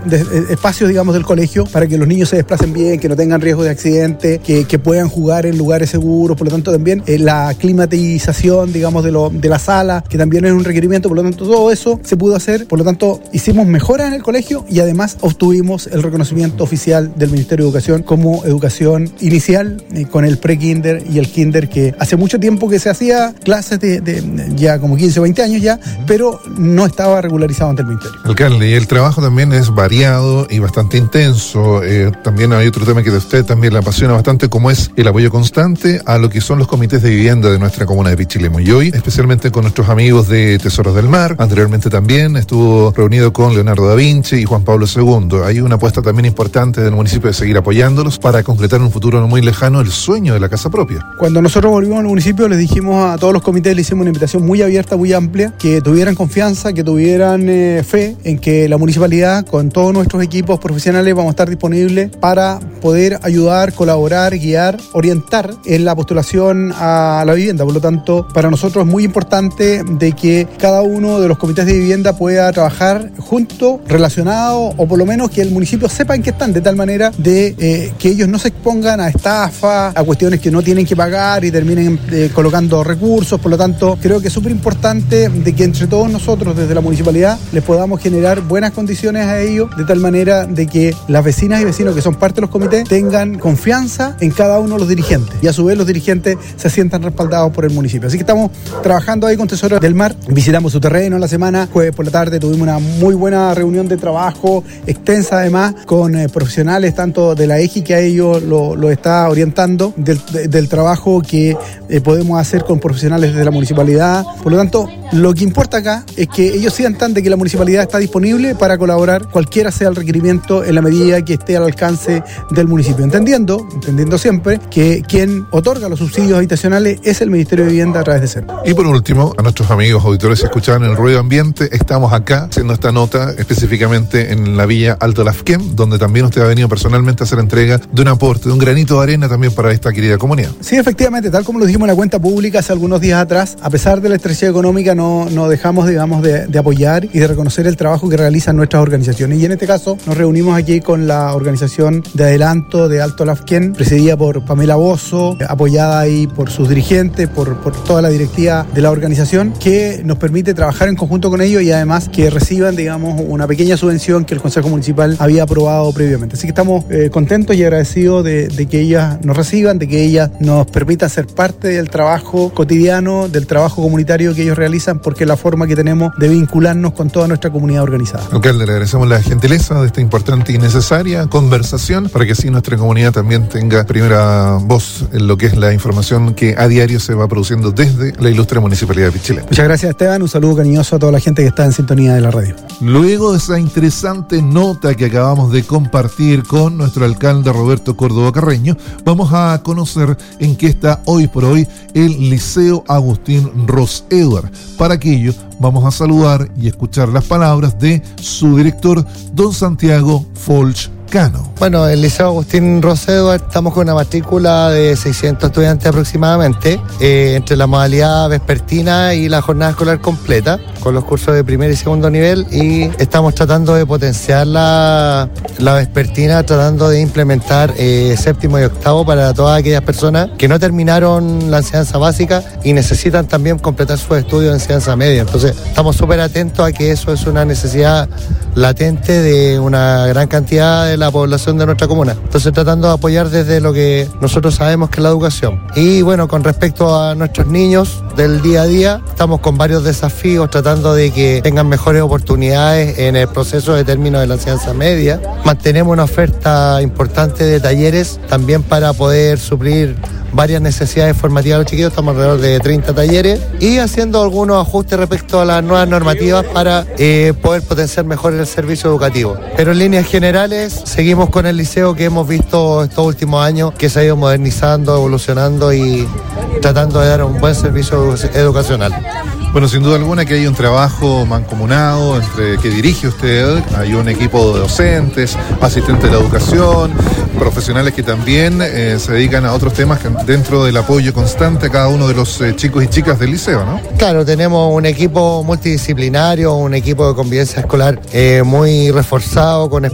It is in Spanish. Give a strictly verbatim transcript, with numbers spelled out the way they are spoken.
de, de, espacios, digamos, del colegio para que los niños se desplacen bien, que no tengan riesgo de accidente, que, que puedan jugar en lugares seguros. Por lo tanto, también eh, la climatización, digamos, de, lo, de la sala, que también es un requerimiento. Por lo tanto, todo eso se pudo hacer. Por lo tanto, hicimos mejoras en el colegio y además obtuvimos el reconocimiento oficial del Ministerio de Educación como educación inicial, eh, con el pre-kinder y el kinder, que hace mucho tiempo que se hacía clases de, de, de ya como quince o veinte años ya, uh-huh. pero no estaba regularizado ante el Ministerio. Alcalde, y el trabajo también es variado y bastante intenso. Eh, también hay otro tema que a usted también le apasiona bastante, como es el apoyo constante a lo que son los comités de vivienda de nuestra comuna de Pichilemu. Y hoy, especialmente con nuestros amigos de Tesoros del Mar, anteriormente también estuvo reunido con Leonardo da Vinci y Juan Pablo segundo. Hay una apuesta también importante del municipio de seguir apoyándolos para concretar en un futuro no muy lejano el sueño de la casa propia. Cuando nosotros volvimos al municipio, les dijimos a todos los comités, les hicimos una invitación muy abierta, muy amplia, que tuvieran confianza, que tuvieran eh, fe en que la municipalidad, con todos nuestros equipos profesionales, vamos a estar disponibles para poder ayudar, colaborar, guiar, orientar en la postulación a la vivienda. Por lo tanto, para nosotros es muy importante de que cada uno de los comités de vivienda pueda trabajar junto, relacionado, o por lo menos que el municipio sepa en qué están, de tal manera de eh, que ellos no se expongan a estafa, a cuestiones que no tienen que pagar y terminen eh, colocando recursos. Por lo tanto, creo que es súper importante de que entre todos nosotros, desde la municipalidad, les podamos generar buenas condiciones a ellos, de tal manera de que las vecinas y vecinos que son parte de los comités tengan confianza en cada uno de los dirigentes y a su vez los dirigentes se sientan respaldados por el municipio. Así que estamos trabajando ahí con Tesoros del Mar, visitamos su terreno en la semana, jueves por la tarde tuvimos una muy buena reunión de trabajo, extensa además, con eh, profesionales tanto de la E G I, que a ellos lo, lo está orientando, del, de, del trabajo que eh, podemos hacer con profesionales de la municipalidad. Por lo tanto, lo que importa acá es que ellos sientan de que la municipalidad está disponible para colaborar, cualquiera sea el requerimiento, en la medida que esté al alcance del municipio, entendiendo, entendiendo siempre que quien otorga los subsidios habitacionales es el Ministerio de Vivienda a través de CERVE. Y por último, a nuestros amigos auditores que escuchaban el ruido ambiente, estamos acá haciendo esta nota específicamente en la Villa Alto Lafquén, donde también usted ha venido personalmente a hacer entrega de un aporte, de un granito de arena también para esta querida comunidad. Sí, efectivamente, tal como lo dijimos en la cuenta pública hace algunos días atrás, a pesar de la estrechez económica, no, no dejamos, digamos, de, de apoyar y de reconocer el trabajo que realizan nuestras organizaciones. Y en este caso nos reunimos aquí con la organización de Adelanto de Alto Lafquén, presidida por Pamela Bozo, apoyada ahí por sus dirigentes, por, por toda la directiva de la organización, que nos permite trabajar en conjunto con ellos y además que reciban, digamos, una pequeña subvención que el Consejo Municipal había aprobado previamente. Así que estamos eh, contentos y agradecidos de, de que ellas nos reciban, de que ellas nos permitan ser parte del trabajo cotidiano, del trabajo comunitario que ellos realizan, porque es la forma que tenemos de vincularnos con toda nuestra comunidad organizada. Alcalde, le agradecemos la gentileza de esta importante y necesaria conversación para que así nuestra comunidad también tenga primera voz en lo que es la información que a diario se va produciendo desde la ilustre Municipalidad de Pichilemu. Muchas gracias, Esteban. Un saludo cariñoso a toda la gente que está en sintonía de la radio. Luego de esa interesante nota que acabamos de compartir con nuestro alcalde Roberto Córdoba Carreño, vamos a conocer en qué está hoy por hoy el Liceo Agustín Ros Edward. Para aquello vamos a saludar y escuchar las palabras de su director, don Santiago Folch Cano. Bueno, el Liceo Agustín Ros Edward estamos con una matrícula de seiscientos estudiantes aproximadamente, eh, entre la modalidad vespertina y la jornada escolar completa, con los cursos de primer y segundo nivel, y estamos tratando de potenciar la, la vespertina, tratando de implementar eh, séptimo y octavo para todas aquellas personas que no terminaron la enseñanza básica y necesitan también completar sus estudios de enseñanza media. Entonces, estamos súper atentos a que eso es una necesidad latente de una gran cantidad de la población de nuestra comuna. Entonces, tratando de apoyar desde lo que nosotros sabemos que es la educación. Y bueno, con respecto a nuestros niños del día a día, estamos con varios desafíos, tratando de que tengan mejores oportunidades en el proceso de término de la enseñanza media. Mantenemos una oferta importante de talleres también para poder suplir varias necesidades formativas de los chiquillos. Estamos alrededor de treinta talleres y haciendo algunos ajustes respecto a las nuevas normativas para eh, poder potenciar mejor el servicio educativo. Pero en líneas generales seguimos con el liceo que hemos visto estos últimos años, que se ha ido modernizando, evolucionando y tratando de dar un buen servicio educacional. Bueno, sin duda alguna que hay un trabajo mancomunado entre que dirige usted, hay un equipo de docentes, asistentes de la educación, profesionales que también eh, se dedican a otros temas que dentro del apoyo constante a cada uno de los eh, chicos y chicas del liceo, ¿no? Claro, tenemos un equipo multidisciplinario, un equipo de convivencia escolar eh, muy reforzado, con